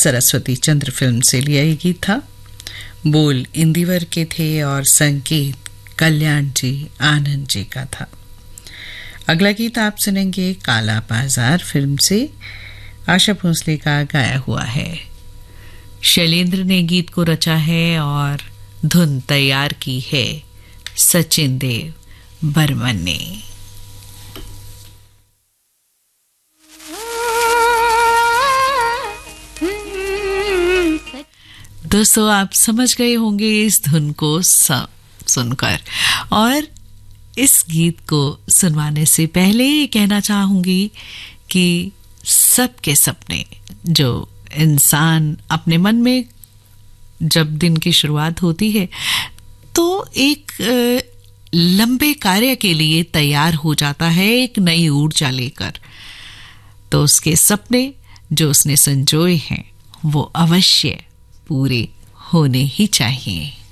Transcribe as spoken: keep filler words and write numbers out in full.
सरस्वती चंद्र film से लिया ये गीत था। बोल इंदिवर के थे और संगीत कल्याण जी आनंद जी का था। अगला गीत आप सुनेंगे काला बाजार फिल्म से, आशा भोसले का गाया हुआ है। शैलेंद्र ने गीत को रचा है और धुन तैयार की है सचिन देव बर्मन ने। दोस्तों, आप समझ गए होंगे इस धुन को सुनकर, और इस गीत को सुनवाने से पहले ये कहना चाहूंगी कि सबके सपने जो इंसान अपने मन में जब दिन की शुरुआत होती है तो एक लंबे कार्य के लिए तैयार हो जाता है एक नई ऊर्जा लेकर, तो उसके सपने जो उसने संजोए हैं वो अवश्य पूरे होने ही चाहिए।